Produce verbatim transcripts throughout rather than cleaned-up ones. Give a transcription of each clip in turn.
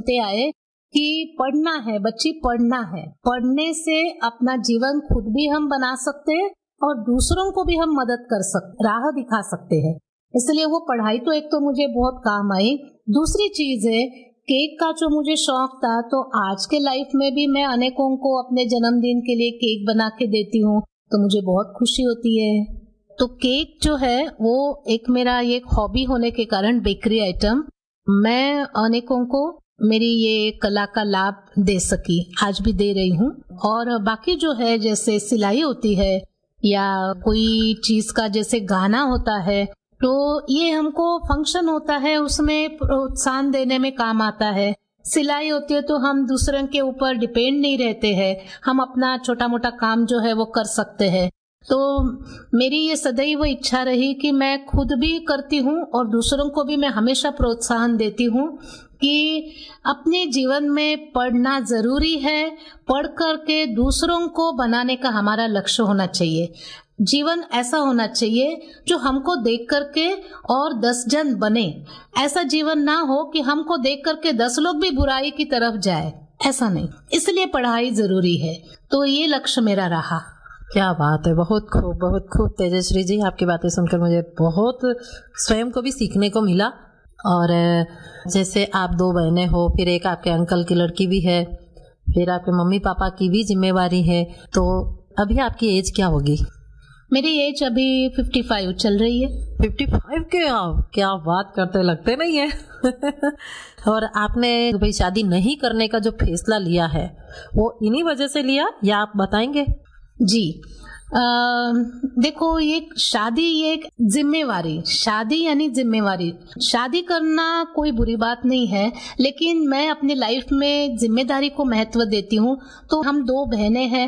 सुनते आए कि पढ़ना है बच्ची, पढ़ना है। पढ़ने से अपना जीवन खुद भी हम बना सकते हैं और दूसरों को भी हम मदद कर सकते, राह दिखा सकते हैं। इसलिए वो पढ़ाई तो एक तो मुझे बहुत काम आई। दूसरी चीज है केक का जो मुझे शौक था, तो आज के लाइफ में भी मैं अनेकों को अपने जन्मदिन के लिए केक बना के देती हूँ, तो मुझे बहुत खुशी होती है। तो केक जो है वो एक मेरा ये हॉबी होने के कारण बेकरी आइटम मैं अनेकों को मेरी ये कला का लाभ दे सकी, आज भी दे रही हूँ। और बाकी जो है जैसे सिलाई होती है या कोई चीज का जैसे गाना होता है, तो ये हमको फंक्शन होता है उसमें प्रोत्साहन देने में काम आता है। सिलाई होती है तो हम दूसरों के ऊपर डिपेंड नहीं रहते हैं, हम अपना छोटा मोटा काम जो है वो कर सकते हैं। तो मेरी ये सदैव इच्छा रही कि मैं खुद भी करती हूँ और दूसरों को भी मैं हमेशा प्रोत्साहन देती हूँ कि अपने जीवन में पढ़ना जरूरी है, पढ़ करके दूसरों को बनाने का हमारा लक्ष्य होना चाहिए। जीवन ऐसा होना चाहिए जो हमको देख करके और दस जन बने। ऐसा जीवन ना हो कि हमको देख करके दस लोग भी बुराई की तरफ जाए, ऐसा नहीं। इसलिए पढ़ाई जरूरी है, तो ये लक्ष्य मेरा रहा। क्या बात है, बहुत खूब बहुत खूब तेजश्री जी, आपकी बातें सुनकर मुझे बहुत स्वयं को भी सीखने को मिला। और जैसे आप दो बहनें हो, फिर एक आपके अंकल की लड़की भी है, फिर आपके मम्मी पापा की भी जिम्मेवारी है, तो अभी आपकी एज क्या होगी? मेरी एज अभी पचपन चल रही है। पचपन के आप क्या बात करते, लगते नहीं है। और आपने भाई शादी नहीं करने का जो फैसला लिया है वो इन्हीं वजह से लिया या आप बताएंगे? जी आ, देखो, ये शादी ये एक जिम्मेवारी, शादी यानी जिम्मेवारी। शादी करना कोई बुरी बात नहीं है, लेकिन मैं अपनी लाइफ में जिम्मेदारी को महत्व देती हूँ। तो हम दो बहनें हैं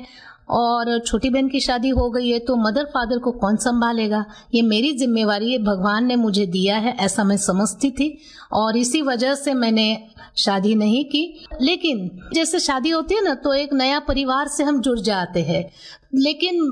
और छोटी बहन की शादी हो गई है, तो मदर फादर को कौन संभालेगा? ये मेरी जिम्मेवारी है, भगवान ने मुझे दिया है, ऐसा मैं समझती थी और इसी वजह से मैंने शादी नहीं की। लेकिन जैसे शादी होती है ना, तो एक नया परिवार से हम जुड़ जाते हैं, लेकिन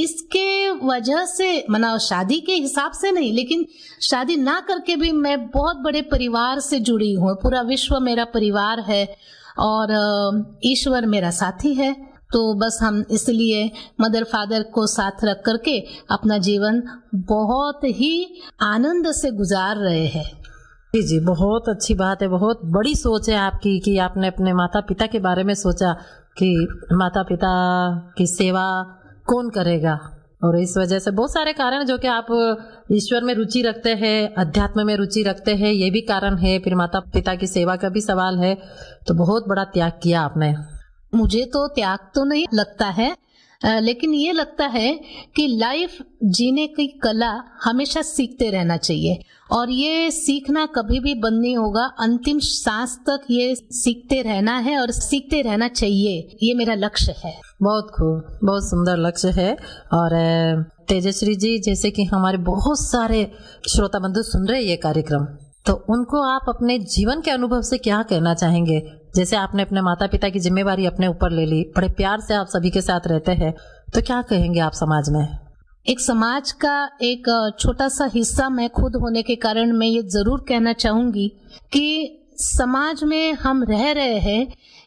इसके वजह से मना शादी के हिसाब से नहीं, लेकिन शादी ना करके भी मैं बहुत बड़े परिवार से जुड़ी हूँ। पूरा विश्व मेरा परिवार है और ईश्वर मेरा साथी है। तो बस हम इसलिए मदर फादर को साथ रख करके अपना जीवन बहुत ही आनंद से गुजार रहे हैं। जी जी, बहुत अच्छी बात है, बहुत बड़ी सोच है आपकी कि आपने अपने माता पिता के बारे में सोचा कि माता पिता की सेवा कौन करेगा। और इस वजह से बहुत सारे कारण जो कि आप ईश्वर में रुचि रखते हैं, अध्यात्म में रुचि रखते हैं, ये भी कारण है। फिर माता पिता की सेवा का भी सवाल है, तो बहुत बड़ा त्याग किया आपने। मुझे तो त्याग तो नहीं लगता है, लेकिन ये लगता है कि लाइफ जीने की कला हमेशा सीखते रहना चाहिए और ये सीखना कभी भी बंद नहीं होगा। अंतिम सांस तक ये सीखते रहना है और सीखते रहना चाहिए, ये मेरा लक्ष्य है। बहुत खूब, बहुत सुंदर लक्ष्य है। और तेजश्री जी, जैसे कि हमारे बहुत सारे श्रोता बंधु सुन रहे ये कार्यक्रम, तो उनको आप अपने जीवन के अनुभव से क्या कहना चाहेंगे? जैसे आपने अपने माता पिता की जिम्मेवारी अपने ऊपर ले ली, बड़े प्यार से आप सभी के साथ रहते हैं, तो क्या कहेंगे आप समाज में? एक समाज का एक छोटा सा हिस्सा मैं खुद होने के कारण मैं ये जरूर कहना चाहूंगी कि समाज में हम रह रहे हैं,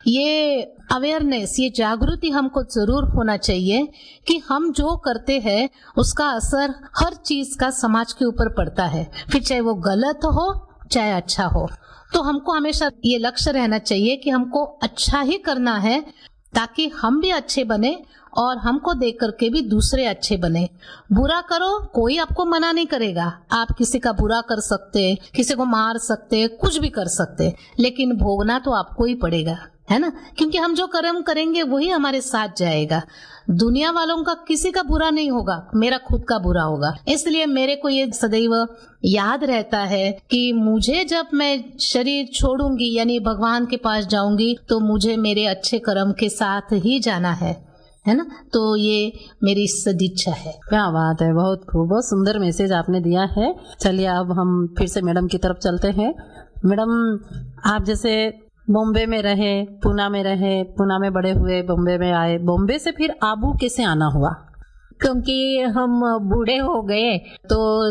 ये अवेयरनेस, ये जागृति हमको जरूर होना चाहिए कि हम जो करते हैं उसका असर हर चीज का समाज के ऊपर पड़ता है, फिर चाहे वो गलत हो चाहे अच्छा हो। तो हमको हमेशा ये लक्ष्य रहना चाहिए कि हमको अच्छा ही करना है ताकि हम भी अच्छे बने और हमको देख करके भी दूसरे अच्छे बने। बुरा करो, कोई आपको मना नहीं करेगा, आप किसी का बुरा कर सकते, किसी को मार सकते, कुछ भी कर सकते, लेकिन भोगना तो आपको ही पड़ेगा, है ना? क्योंकि हम जो कर्म करेंगे वही हमारे साथ जाएगा। दुनिया वालों का किसी का बुरा नहीं होगा, मेरा खुद का बुरा होगा। इसलिए मेरे को ये सदैव याद रहता है कि मुझे जब मैं शरीर छोड़ूंगी यानी भगवान के पास जाऊंगी, तो मुझे मेरे अच्छे कर्म के साथ ही जाना है, है ना? तो ये मेरी सदिच्छा है। क्या बात है, बहुत खूब, बहुत सुंदर मैसेज आपने दिया है। चलिए अब हम फिर से मैडम की तरफ चलते हैं। मैडम, आप जैसे बॉम्बे में रहे, पूना में रहे, पूना में बड़े हुए, बॉम्बे में आए, बॉम्बे से फिर आबू कैसे आना हुआ? क्योंकि हम बूढ़े हो गए तो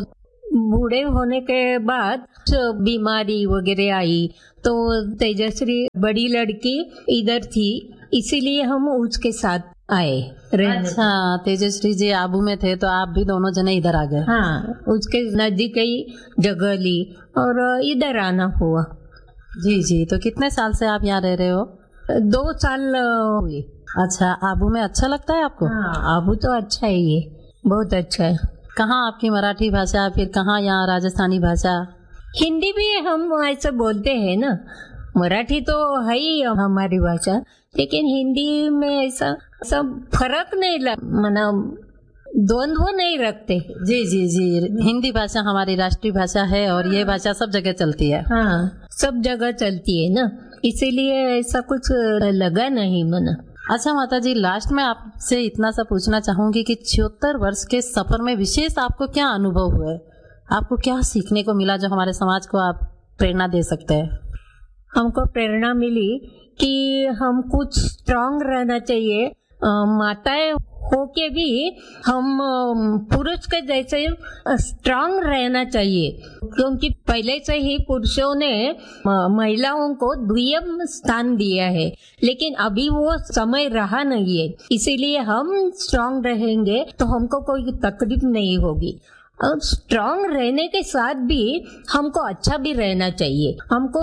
बूढ़े होने के बाद बीमारी वगैरह आई तो तेजश्री बड़ी लड़की इधर थी, इसीलिए हम उसके साथ आए रहने। अच्छा, तेजश्री जी आबू में थे तो आप भी दोनों जने इधर आ गए। हाँ, उसके नजदीक ही जगह ली और इधर आना हुआ। जी जी, तो कितने साल से आप यहाँ रह रहे हो? दो साल हुए। अच्छा, आबू में अच्छा लगता है आपको? हाँ, आबू तो अच्छा है, ये बहुत अच्छा है। कहाँ आपकी मराठी भाषा, फिर कहाँ यहाँ राजस्थानी भाषा? हिंदी भी हम ऐसे बोलते हैं ना, मराठी तो है ही हमारी भाषा, लेकिन हिंदी में ऐसा सब फर्क नहीं लग, मतलब द्वंद्व नहीं रखते। जी जी जी, हिंदी भाषा हमारी राष्ट्रीय भाषा है और ये भाषा सब जगह चलती है। हाँ, सब जगह चलती है ना, इसीलिए ऐसा कुछ लगा नहीं मना। अच्छा माता जी, लास्ट में आपसे इतना सा पूछना चाहूंगी कि छिहत्तर वर्ष के सफर में विशेष आपको क्या अनुभव हुए, आपको क्या सीखने को मिला जो हमारे समाज को आप प्रेरणा दे सकते हैं? हमको प्रेरणा मिली कि हम कुछ स्ट्रांग रहना चाहिए, माताएं होके भी हम पुरुष के जैसे स्ट्रांग रहना चाहिए, क्योंकि पहले से ही पुरुषों ने महिलाओं को द्वितीय स्थान दिया है, लेकिन अभी वो समय रहा नहीं है, इसीलिए हम स्ट्रांग रहेंगे तो हमको कोई तकलीफ नहीं होगी। और स्ट्रांग रहने के साथ भी हमको अच्छा भी रहना चाहिए, हमको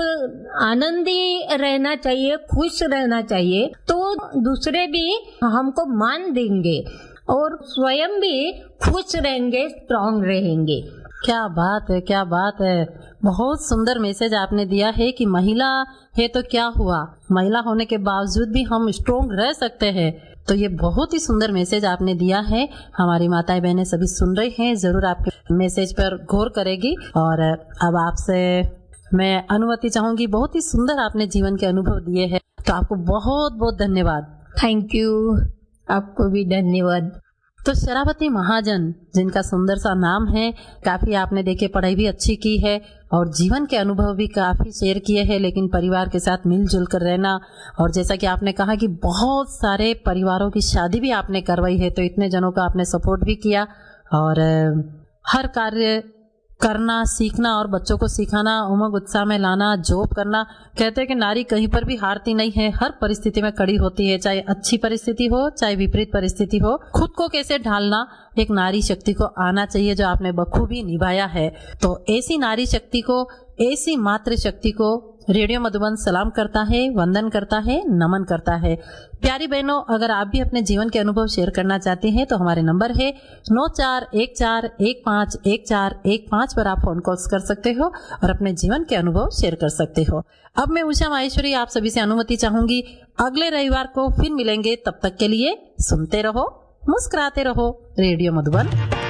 आनंदी रहना चाहिए, खुश रहना चाहिए, तो दूसरे भी हमको मान देंगे और स्वयं भी खुश रहेंगे, स्ट्रांग रहेंगे। क्या बात है, क्या बात है, बहुत सुंदर मैसेज आपने दिया है कि महिला है तो क्या हुआ, महिला होने के बावजूद भी हम स्ट्रांग रह सकते हैं। तो ये बहुत ही सुंदर मैसेज आपने दिया है, हमारी माताएं बहनें सभी सुन रही हैं, जरूर आपके मैसेज पर गौर करेगी। और अब आपसे मैं अनुमति चाहूंगी, बहुत ही सुंदर आपने जीवन के अनुभव दिए हैं, तो आपको बहुत बहुत धन्यवाद। थैंक यू, आपको भी धन्यवाद। तो शरावती महाजन, जिनका सुंदर सा नाम है, काफी आपने देखे पढ़ाई भी अच्छी की है और जीवन के अनुभव भी काफी शेयर किए हैं, लेकिन परिवार के साथ मिलजुल कर रहना, और जैसा कि आपने कहा कि बहुत सारे परिवारों की शादी भी आपने करवाई है, तो इतने जनों का आपने सपोर्ट भी किया और हर कार्य करना, सीखना और बच्चों को सिखाना, उमंग उत्साह में लाना, जॉब करना। कहते हैं कि नारी कहीं पर भी हारती नहीं है, हर परिस्थिति में खड़ी होती है, चाहे अच्छी परिस्थिति हो चाहे विपरीत परिस्थिति हो। खुद को कैसे ढालना एक नारी शक्ति को आना चाहिए, जो आपने बखूबी निभाया है। तो ऐसी नारी शक्ति को, ऐसी मातृ शक्ति को रेडियो मधुबन सलाम करता है, वंदन करता है, नमन करता है। प्यारी बहनों, अगर आप भी अपने जीवन के अनुभव शेयर करना चाहती हैं तो हमारे नंबर है नौ चार एक चार एक पाँच एक चार एक पाँच पर आप फोन कॉल्स कर सकते हो और अपने जीवन के अनुभव शेयर कर सकते हो। अब मैं उषा माहेश्वरी आप सभी से अनुमति चाहूंगी, अगले रविवार को फिर मिलेंगे, तब तक के लिए सुनते रहो, मुस्कुराते रहो, रेडियो मधुबन।